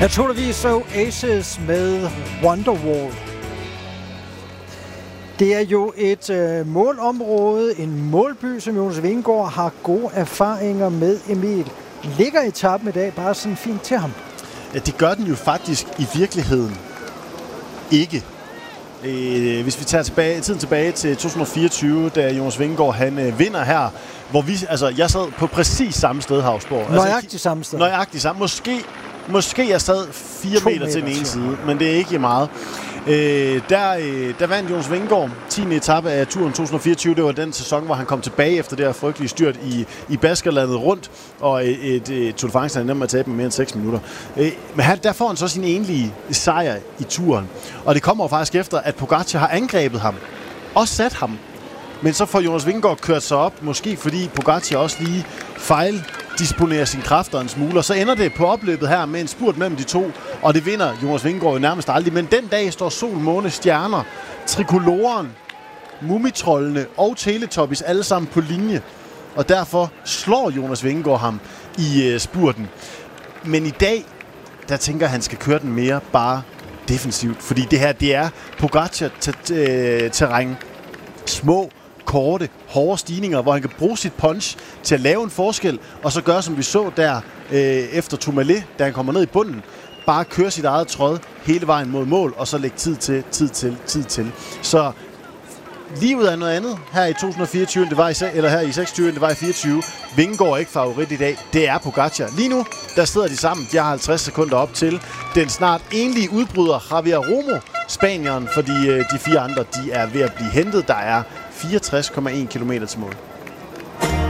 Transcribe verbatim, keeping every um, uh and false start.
Naturligvis så Aces med Wonderwall. Det er jo et øh, målområde, en målby, som Jonas Vingegaard har gode erfaringer med. Emil, ligger etappen i dag bare sådan fint til ham? Ja, det gør den jo faktisk i virkeligheden ikke. Øh, hvis vi tager tilbage, tiden tilbage til to tusind og fireogtyve, da Jonas Vingegaard han øh, vinder her, hvor vi, altså jeg sad på præcis samme sted, Havsborg. Nøjagtigt altså, samme sted. Nøjagtigt samme. Måske, måske jeg sad fire meter, meter til den ene side, men det er ikke meget. Øh, der, øh, der vandt Jonas Vingegaard tiende etape af turen to tusind og fireogtyve. Det var den sæson, hvor han kom tilbage efter det her frygtelige styrt i, i Baskerlandet rundt, og et, et, et Tour de France, han nemlig at tabe med mere end seks minutter. Øh, men han, der får han så sin enlige sejr i turen, og det kommer faktisk efter, at Pogacar har angrebet ham og sat ham. Men så får Jonas Vingegaard kørt sig op, måske fordi Pogacar også lige fejl disponerer sine kræfter en smule, og så ender det på opløbet her med en spurt mellem de to, og det vinder Jonas Vingegaard jo nærmest aldrig. Men den dag står sol, måne, stjerner, trikoloren, mumitrollene og Teletubbies alle sammen på linje, og derfor slår Jonas Vingegaard ham i uh, spurten. Men i dag, der tænker jeg, at han skal køre den mere bare defensivt, fordi det her, det er Pogacar-terræn. Små, korte, hårde stigninger, hvor han kan bruge sit punch til at lave en forskel, og så gøre, som vi så der øh, efter Tourmalet, da han kommer ned i bunden, bare køre sit eget tråd hele vejen mod mål, og så lægge tid til, tid til, tid til. Så livet er noget andet her i to tusind og fireogtyve, det var i, eller her i seksogtyve, det var i fireogtyve. Vingegaard er ikke favorit i dag, det er Pogacar. Lige nu, der sidder de sammen, de har halvtreds sekunder op til den snart enlige udbryder Javier Romo, spanieren, fordi øh, de fire andre, de er ved at blive hentet. Der er fireogtres komma en kilometer til mål.